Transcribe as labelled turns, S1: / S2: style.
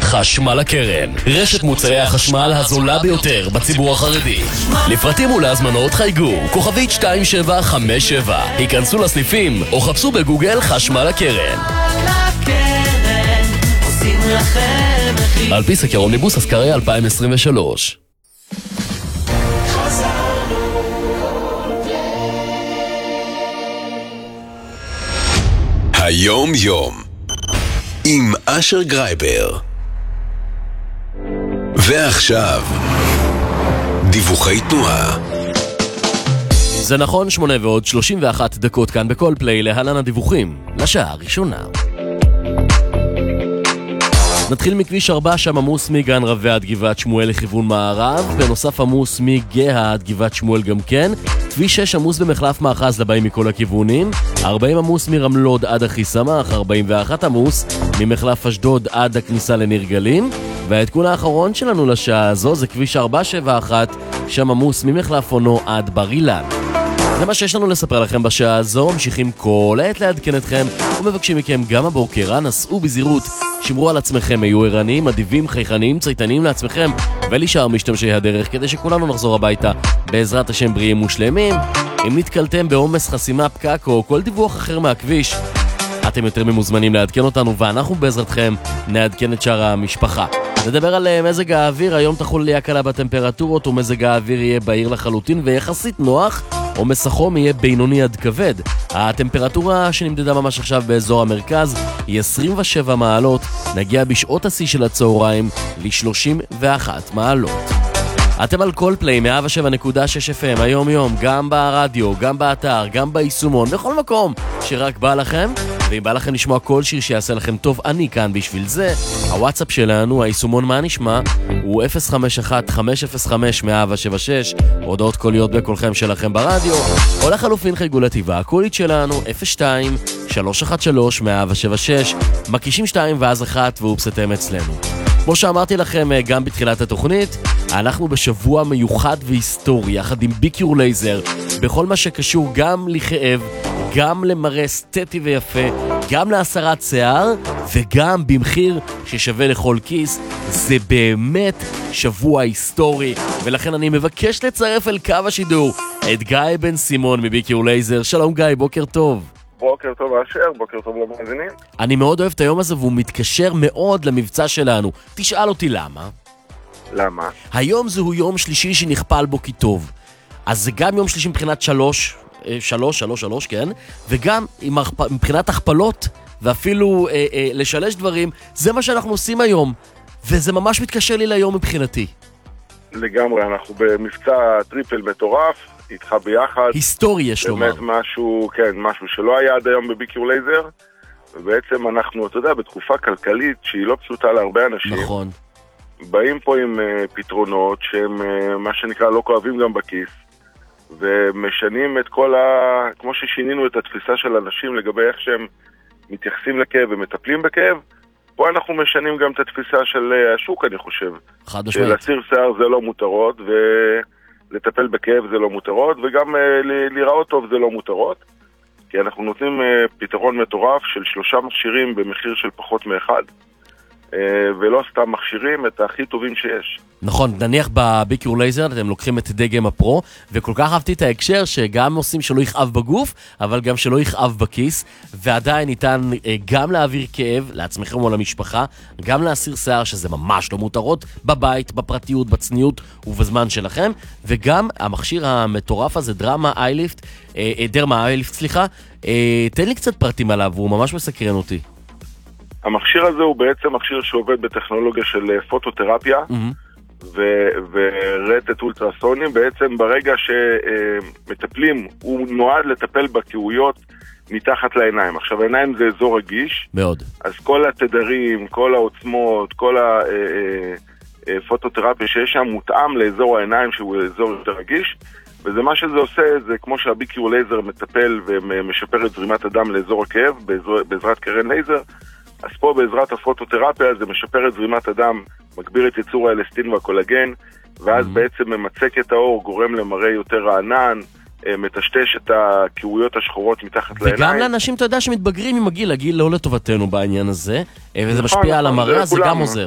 S1: חשמל הקרן, רשת מוצרי החשמל הזולה ביותר בציבור החרדי. לפרטים ולהזמנות חייגו כוכבית 2757. היכנסו לסניפים או חפשו בגוגל חשמל הקרן. על פי סקר אומניבוס אסקריה 2023.
S2: היום יום עם אשר גרייבר. ועכשיו דיווחי תנועה.
S1: זה נכון, 8:31 כאן בכל פליי. להלן הדיווחים לשעה הראשונה. נתחיל מכביש 4, שם עמוס מגן רבי עד גבעת שמואל לכיוון מערב, בנוסף עמוס מגאה עד גבעת שמואל גם כן. כביש 6 עמוס במחלף מאחז לבאים מכל הכיוונים, 40 עמוס מרמלוד עד אחי סמך, 41 עמוס ממחלף אשדוד עד הכניסה לניר גלים, והעדכון האחרון שלנו לשעה הזו זה כביש 471, שם עמוס ממחלף אונו עד בר אילן. זה מה שיש לנו לספר לכם בשעה הזו. ממשיכים כל עת לעדכן אתכם ומבקשים מכם גם הבוקר, נסעו בזהירות, שמרו על עצמכם, היו ערניים, אדיבים, חייכניים, צייתניים לעצמכם ולשאר משתמשי הדרך, כדי שכולנו נחזור הביתה בעזרת השם בריאים ושלמים. אם נתקלתם בעומס, חסימה, פקק או כל דיווח אחר מהכביש, אתם יותר ממוזמנים לעדכן אותנו, ואנחנו בעזרתכם נעדכן את שאר המשפחה. נדבר על מזג האוויר. היום תחול עלייה קלה בטמפרטורות ומזג האוויר יהיה בהיר לחלוטין ויחסית נוח, עומס החום יהיה בינוני עד כבד. הטמפרטורה שנמדדה ממש עכשיו באזור המרכז היא 27 מעלות, נגיע בשעות השיא של הצהריים ל-31 מעלות. אתם על כל פליי 107.6 FM, היום יום, גם ברדיו, גם באתר, גם ביישומון, בכל מקום שרק בא לכם. ואם בא לכם לשמוע כל שיר שיעשה לכם טוב, אני כאן בשביל זה. הוואטסאפ שלנו, היישומון מה נשמע, הוא 051-505-176, הודעות קוליות בקולכם שלכם ברדיו, או לחלופין חייגו לטבעה הקולית שלנו, 02-313-176, מקישים 2 ואז 1 ואופסתם אצלנו. כמו שאמרתי לכם גם בתחילת התוכנית, אנחנו בשבוע מיוחד והיסטורי, יחד עם ביקיור לייזר, בכל מה שקשור גם לכאב, גם למראה אסתטי ויפה, גם להסרת שיער, וגם במחיר ששווה לכל כיס. זה באמת שבוע היסטורי, ולכן אני מבקש לצרף אל קו השידור את גיא בן סימון מביקיור לייזר. שלום גיא, בוקר טוב.
S3: בוקר טוב אשר, בוקר טוב למאזינים.
S1: אני מאוד אוהב את היום הזה והוא מתקשר מאוד למבצע שלנו. תשאל אותי למה?
S3: למה?
S1: היום זהו יום שלישי שנכפל בו כי טוב. אז זה גם יום שלישי מבחינת 3, כן? וגם מבחינת הכפלות, ואפילו לשלש דברים, זה מה שאנחנו עושים היום. וזה ממש מתקשר לי ליום מבחינתי.
S3: לגמרי, אנחנו במבצע טריפל מטורף, איתך ביחד.
S1: היסטורי יש לומר.
S3: באמת משהו, כן, משהו שלא היה עד היום בביקיור לייזר. ובעצם אנחנו, אתה יודע, בתקופה כלכלית שהיא לא פשוטה להרבה אנשים.
S1: נכון.
S3: באים פה עם פתרונות שהם מה שנקרא לא כואבים גם בכיס. ומשנים את כל כמו ששינינו את התפיסה של אנשים לגבי איך שהם מתייחסים לכאב ומטפלים בכאב, פה אנחנו משנים גם את התפיסה של השוק, אני חושב.
S1: חד משמעית.
S3: להסיר שיער זה לא מותרות, ולטפל בכאב זה לא מותרות, וגם לראות טוב זה לא מותרות, כי אנחנו נותנים פתרון מטורף של 3 מכשירים במחיר של פחות מאחד. ולא סתם מכשירים, את הכי טובים שיש.
S1: נכון, נניח בביקיור לייזר אתם לוקחים את דגם הפרו, וכל כך אהבתי את ההקשר שגם עושים שלא יכאב בגוף, אבל גם שלא יכאב בכיס, ועדיין ניתן גם להעביר כאב לעצמכם או למשפחה, גם להסיר שיער שזה ממש לא מותרות, בבית, בפרטיות, בצניעות ובזמן שלכם, וגם המכשיר המטורף הזה, דרמה אייליפט, תן לי קצת פרטים עליו, הוא ממש מסקרן אותי.
S3: המכשיר הזה הוא בעצם מכשיר שעובד בטכנולוגיה של פוטותרפיה ורטט אולטרסונים. בעצם ברגע שמטפלים, הוא נועד לטפל בכאויות מתחת לעיניים. עכשיו העיניים זה אזור רגיש
S1: מאוד, אז
S3: כל התדרים, כל העוצמות, כל הפוטותרפיה שיש שם מותאם לאזור העיניים שהוא אזור יותר רגיש, וזה מה שזה עושה, זה כמו שהביקיור לייזר מטפל ומשפר את זרימת הדם לאזור הכאב בעזרת קרן לייזר. אז פה בעזרת הפוטותרפיה זה משפר את זרימת הדם, מגביר את ייצור האלסטין והקולגן, ואז בעצם ממצק את האור, גורם למראה יותר רענן, מטשטש את הכאויות השחורות מתחת לעיניים.
S1: וגם לאנשים, אתה יודע, שמתבגרים עם הגיל, הגיל לא לטובתנו בעניין הזה, וזה משפיע על המראה, זה גם עוזר.